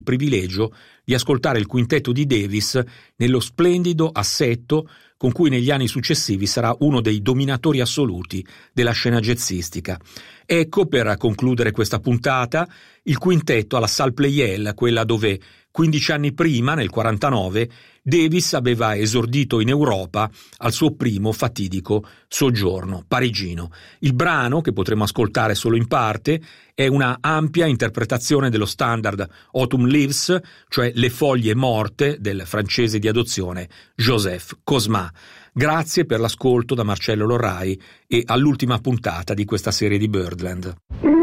privilegio di ascoltare il quintetto di Davis nello splendido assetto con cui negli anni successivi sarà uno dei dominatori assoluti della scena jazzistica. Ecco, per concludere questa puntata, il quintetto alla Salle Pleyel, quella dove 15 anni prima, nel 49, Davis aveva esordito in Europa al suo primo fatidico soggiorno parigino. Il brano, che potremo ascoltare solo in parte, è una ampia interpretazione dello standard Autumn Leaves, cioè Le foglie morte del francese di adozione Joseph Cosma. Grazie per l'ascolto da Marcello Lorrai e all'ultima puntata di questa serie di Birdland.